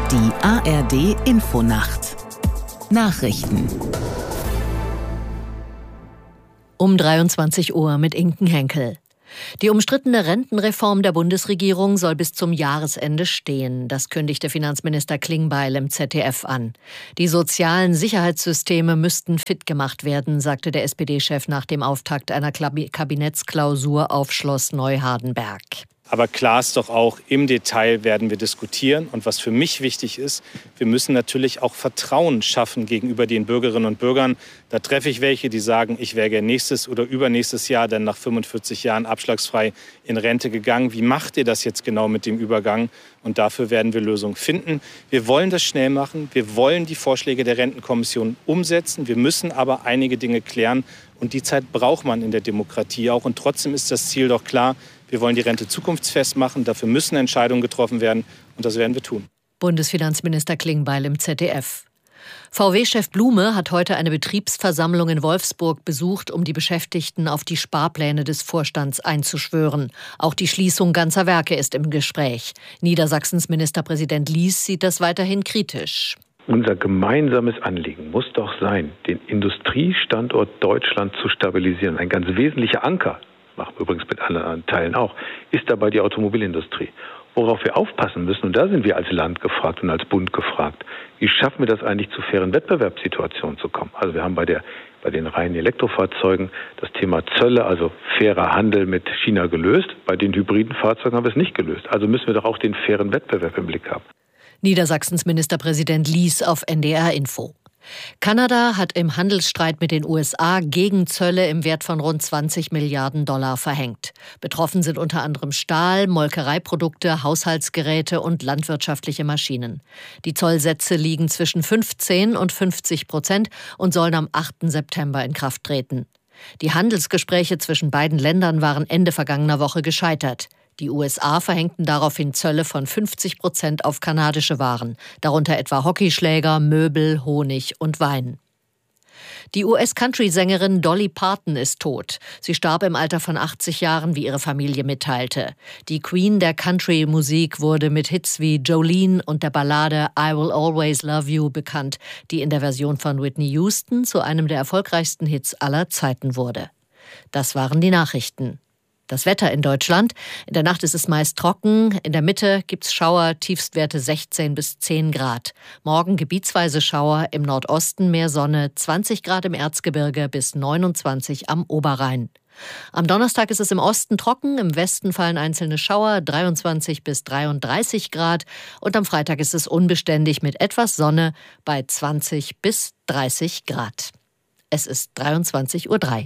Die ARD Infonacht Nachrichten Um 23 Uhr mit Inken Henkel. Die umstrittene Rentenreform der Bundesregierung soll bis zum Jahresende stehen. Das kündigte Finanzminister Klingbeil im ZDF an. Die sozialen Sicherheitssysteme müssten fit gemacht werden, sagte der SPD-Chef nach dem Auftakt einer Kabinettsklausur auf Schloss Neuhardenberg. Aber klar ist doch auch, im Detail werden wir diskutieren. Und was für mich wichtig ist, wir müssen natürlich auch Vertrauen schaffen gegenüber den Bürgerinnen und Bürgern. Da treffe ich welche, die sagen, ich wäre gern nächstes oder übernächstes Jahr dann nach 45 Jahren abschlagsfrei in Rente gegangen. Wie macht ihr das jetzt genau mit dem Übergang? Und dafür werden wir Lösungen finden. Wir wollen das schnell machen. Wir wollen die Vorschläge der Rentenkommission umsetzen. Wir müssen aber einige Dinge klären. Und die Zeit braucht man in der Demokratie auch. Und trotzdem ist das Ziel doch klar. Wir wollen die Rente zukunftsfest machen. Dafür müssen Entscheidungen getroffen werden. Und das werden wir tun. Bundesfinanzminister Klingbeil im ZDF. VW-Chef Blume hat heute eine Betriebsversammlung in Wolfsburg besucht, um die Beschäftigten auf die Sparpläne des Vorstands einzuschwören. Auch die Schließung ganzer Werke ist im Gespräch. Niedersachsens Ministerpräsident Lies sieht das weiterhin kritisch. Unser gemeinsames Anliegen muss doch sein, den Industriestandort Deutschland zu stabilisieren. Ein ganz wesentlicher Anker, machen wir übrigens mit anderen Teilen auch, ist dabei die Automobilindustrie. Worauf wir aufpassen müssen, und da sind wir als Land gefragt und als Bund gefragt, wie schaffen wir das eigentlich, zu fairen Wettbewerbssituationen zu kommen? Also wir haben bei den reinen Elektrofahrzeugen das Thema Zölle, also fairer Handel mit China gelöst. Bei den hybriden Fahrzeugen haben wir es nicht gelöst. Also müssen wir doch auch den fairen Wettbewerb im Blick haben. Niedersachsens Ministerpräsident Lies auf NDR Info. Kanada hat im Handelsstreit mit den USA Gegenzölle im Wert von rund 20 Milliarden Dollar verhängt. Betroffen sind unter anderem Stahl, Molkereiprodukte, Haushaltsgeräte und landwirtschaftliche Maschinen. Die Zollsätze liegen zwischen 15 und 50% und sollen am 8. September in Kraft treten. Die Handelsgespräche zwischen beiden Ländern waren Ende vergangener Woche gescheitert. Die USA verhängten daraufhin Zölle von 50% auf kanadische Waren, darunter etwa Hockeyschläger, Möbel, Honig und Wein. Die US-Country-Sängerin Dolly Parton ist tot. Sie starb im Alter von 80 Jahren, wie ihre Familie mitteilte. Die Queen der Country-Musik wurde mit Hits wie Jolene und der Ballade I Will Always Love You bekannt, die in der Version von Whitney Houston zu einem der erfolgreichsten Hits aller Zeiten wurde. Das waren die Nachrichten. Das Wetter in Deutschland. In der Nacht ist es meist trocken. In der Mitte gibt's Schauer, Tiefstwerte 16 bis 10 Grad. Morgen gebietsweise Schauer, im Nordosten mehr Sonne, 20 Grad im Erzgebirge bis 29 am Oberrhein. Am Donnerstag ist es im Osten trocken, im Westen fallen einzelne Schauer, 23 bis 33 Grad. Und am Freitag ist es unbeständig mit etwas Sonne bei 20 bis 30 Grad. Es ist 23:03 Uhr.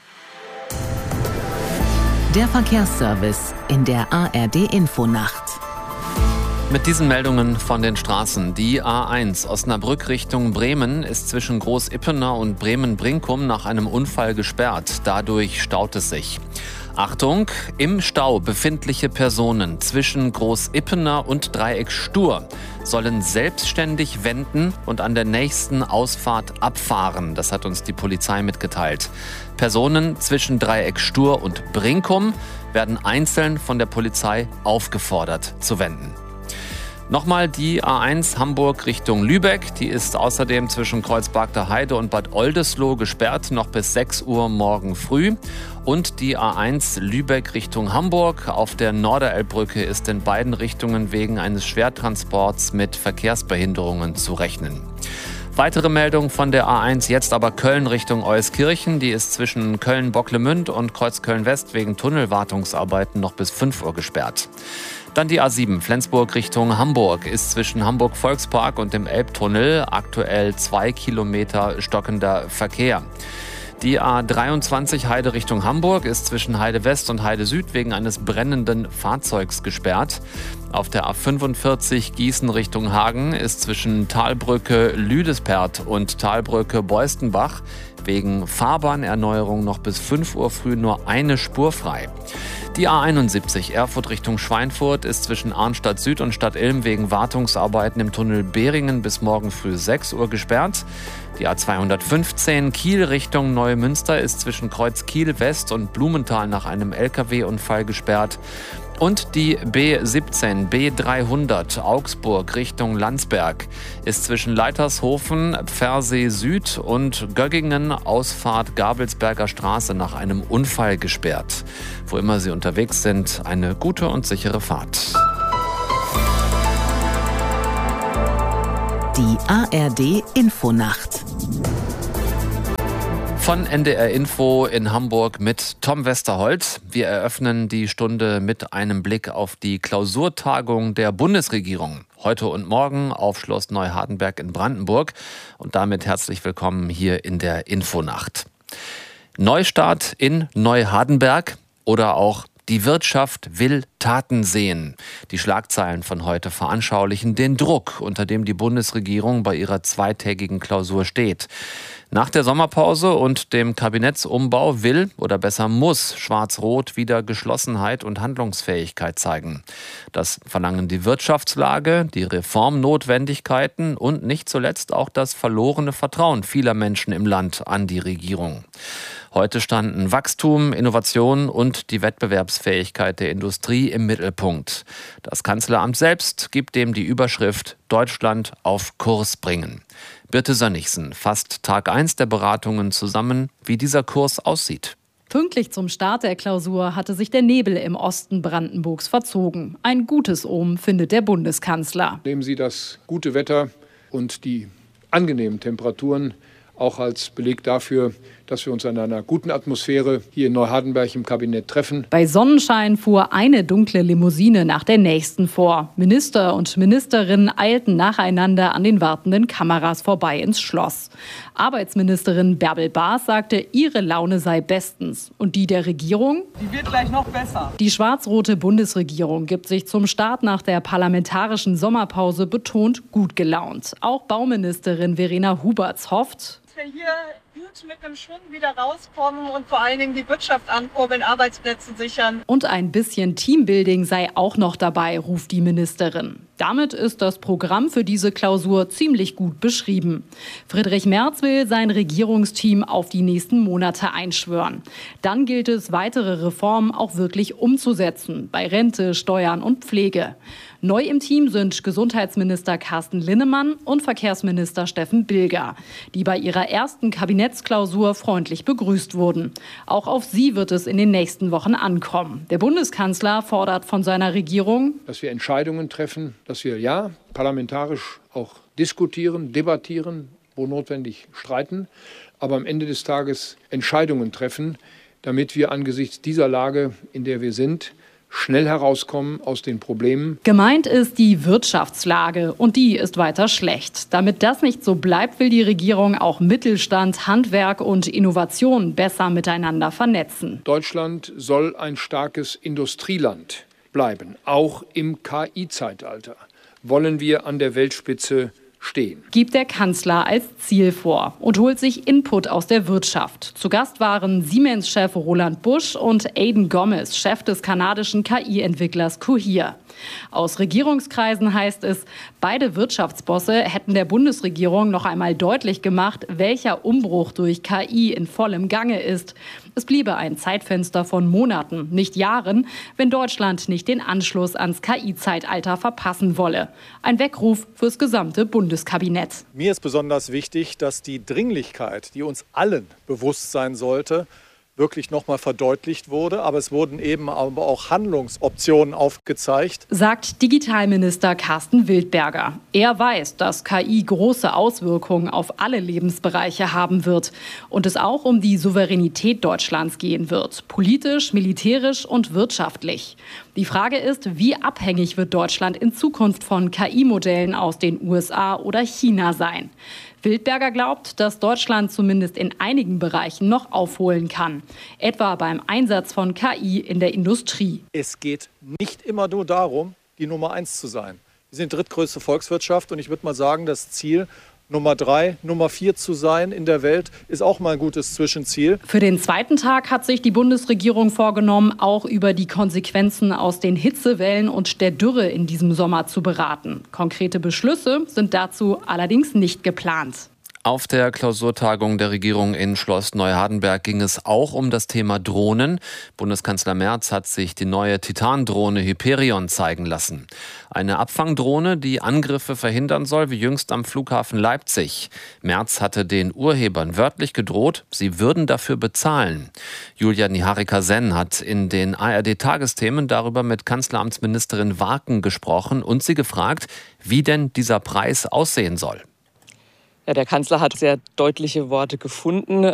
Der Verkehrsservice in der ARD Infonacht. Mit diesen Meldungen von den Straßen. Die A1 Osnabrück Richtung Bremen ist zwischen Groß-Ippener und Bremen-Brinkum nach einem Unfall gesperrt. Dadurch staut es sich. Achtung, im Stau befindliche Personen zwischen Groß-Ippener und Dreieck Stur sollen selbstständig wenden und an der nächsten Ausfahrt abfahren. Das hat uns die Polizei mitgeteilt. Personen zwischen Dreieck Stur und Brinkum werden einzeln von der Polizei aufgefordert zu wenden. Nochmal die A1 Hamburg Richtung Lübeck. Die ist außerdem zwischen Kreuzberger Heide und Bad Oldesloe gesperrt, noch bis 6 Uhr morgen früh. Und die A1 Lübeck Richtung Hamburg. Auf der Norderelbbrücke ist in beiden Richtungen wegen eines Schwertransports mit Verkehrsbehinderungen zu rechnen. Weitere Meldung von der A1, jetzt aber Köln Richtung Euskirchen. Die ist zwischen Köln-Bocklemünd und Kreuzköln-West wegen Tunnelwartungsarbeiten noch bis 5 Uhr gesperrt. Dann die A7 Flensburg Richtung Hamburg ist zwischen Hamburg-Volkspark und dem Elbtunnel aktuell 2 Kilometer stockender Verkehr. Die A23 Heide Richtung Hamburg ist zwischen Heide West und Heide Süd wegen eines brennenden Fahrzeugs gesperrt. Auf der A45 Gießen Richtung Hagen ist zwischen Talbrücke Lüdespert und Talbrücke Beustenbach wegen Fahrbahnerneuerung noch bis 5 Uhr früh nur eine Spur frei. Die A71 Erfurt Richtung Schweinfurt ist zwischen Arnstadt Süd und Stadt Ilm wegen Wartungsarbeiten im Tunnel Behringen bis morgen früh 6 Uhr gesperrt. Die A215 Kiel Richtung Neumünster ist zwischen Kreuz Kiel West und Blumenthal nach einem LKW-Unfall gesperrt. Und die B17, B300 Augsburg Richtung Landsberg ist zwischen Leitershofen, Pfersee Süd und Göggingen Ausfahrt Gabelsberger Straße nach einem Unfall gesperrt. Wo immer Sie unterwegs sind, eine gute und sichere Fahrt. Die ARD Infonacht. Von NDR Info in Hamburg mit Tom Westerholt. Wir eröffnen die Stunde mit einem Blick auf die Klausurtagung der Bundesregierung. Heute und morgen auf Schloss Neuhardenberg in Brandenburg. Und damit herzlich willkommen hier in der Infonacht. Neustart in Neuhardenberg oder auch die Wirtschaft will Taten sehen. Die Schlagzeilen von heute veranschaulichen den Druck, unter dem die Bundesregierung bei ihrer zweitägigen Klausur steht. Nach der Sommerpause und dem Kabinettsumbau will oder besser muss Schwarz-Rot wieder Geschlossenheit und Handlungsfähigkeit zeigen. Das verlangen die Wirtschaftslage, die Reformnotwendigkeiten und nicht zuletzt auch das verlorene Vertrauen vieler Menschen im Land an die Regierung. Heute standen Wachstum, Innovation und die Wettbewerbsfähigkeit der Industrie im Mittelpunkt. Das Kanzleramt selbst gibt dem die Überschrift Deutschland auf Kurs bringen. Birte Sönnigsen fasst Tag 1 der Beratungen zusammen, wie dieser Kurs aussieht. Pünktlich zum Start der Klausur hatte sich der Nebel im Osten Brandenburgs verzogen. Ein gutes Omen findet der Bundeskanzler. Nehmen Sie das gute Wetter und die angenehmen Temperaturen auch als Beleg dafür, dass wir uns in einer guten Atmosphäre hier in Neuhardenberg im Kabinett treffen. Bei Sonnenschein fuhr eine dunkle Limousine nach der nächsten vor. Minister und Ministerinnen eilten nacheinander an den wartenden Kameras vorbei ins Schloss. Arbeitsministerin Bärbel Baas sagte, ihre Laune sei bestens. Und die der Regierung? Die wird gleich noch besser. Die schwarz-rote Bundesregierung gibt sich zum Start nach der parlamentarischen Sommerpause betont gut gelaunt. Auch Bauministerin Verena Huberts hofft, dass wir hier gut mit einem Schwung wieder rauskommen und vor allen Dingen die Wirtschaft ankurbeln, Arbeitsplätze sichern. Und ein bisschen Teambuilding sei auch noch dabei, ruft die Ministerin. Damit ist das Programm für diese Klausur ziemlich gut beschrieben. Friedrich Merz will sein Regierungsteam auf die nächsten Monate einschwören. Dann gilt es, weitere Reformen auch wirklich umzusetzen, bei Rente, Steuern und Pflege. Neu im Team sind Gesundheitsminister Carsten Linnemann und Verkehrsminister Steffen Bilger, die bei ihrer ersten Kabinettsklausur freundlich begrüßt wurden. Auch auf sie wird es in den nächsten Wochen ankommen. Der Bundeskanzler fordert von seiner Regierung, dass wir Entscheidungen treffen, dass wir parlamentarisch auch diskutieren, debattieren, wo notwendig streiten, aber am Ende des Tages Entscheidungen treffen, damit wir angesichts dieser Lage, in der wir sind, schnell herauskommen aus den Problemen. Gemeint ist die Wirtschaftslage und die ist weiter schlecht. Damit das nicht so bleibt, will die Regierung auch Mittelstand, Handwerk und Innovation besser miteinander vernetzen. Deutschland soll ein starkes Industrieland bleiben, auch im KI-Zeitalter. Wollen wir an der Weltspitze stehen. Gibt der Kanzler als Ziel vor und holt sich Input aus der Wirtschaft. Zu Gast waren Siemens-Chef Roland Busch und Aidan Gomez, Chef des kanadischen KI-Entwicklers Cohere. Aus Regierungskreisen heißt es, beide Wirtschaftsbosse hätten der Bundesregierung noch einmal deutlich gemacht, welcher Umbruch durch KI in vollem Gange ist. Es bliebe ein Zeitfenster von Monaten, nicht Jahren, wenn Deutschland nicht den Anschluss ans KI-Zeitalter verpassen wolle. Ein Weckruf fürs gesamte Bundeskabinett. Mir ist besonders wichtig, dass die Dringlichkeit, die uns allen bewusst sein sollte, wirklich nochmal verdeutlicht wurde. Aber es wurden eben aber auch Handlungsoptionen aufgezeigt, sagt Digitalminister Carsten Wildberger. Er weiß, dass KI große Auswirkungen auf alle Lebensbereiche haben wird und es auch um die Souveränität Deutschlands gehen wird. Politisch, militärisch und wirtschaftlich. Die Frage ist, wie abhängig wird Deutschland in Zukunft von KI-Modellen aus den USA oder China sein? Wildberger glaubt, dass Deutschland zumindest in einigen Bereichen noch aufholen kann. Etwa beim Einsatz von KI in der Industrie. Es geht nicht immer nur darum, die Nummer 1 zu sein. Wir sind drittgrößte Volkswirtschaft und ich würde mal sagen, das Ziel, Nummer 3, Nummer 4 zu sein in der Welt, ist auch mal ein gutes Zwischenziel. Für den zweiten Tag hat sich die Bundesregierung vorgenommen, auch über die Konsequenzen aus den Hitzewellen und der Dürre in diesem Sommer zu beraten. Konkrete Beschlüsse sind dazu allerdings nicht geplant. Auf der Klausurtagung der Regierung in Schloss Neuhardenberg ging es auch um das Thema Drohnen. Bundeskanzler Merz hat sich die neue Titan-Drohne Hyperion zeigen lassen. Eine Abfangdrohne, die Angriffe verhindern soll, wie jüngst am Flughafen Leipzig. Merz hatte den Urhebern wörtlich gedroht, sie würden dafür bezahlen. Julia Niharika-Senn hat in den ARD-Tagesthemen darüber mit Kanzleramtsministerin Warken gesprochen und sie gefragt, wie denn dieser Preis aussehen soll. Ja, der Kanzler hat sehr deutliche Worte gefunden.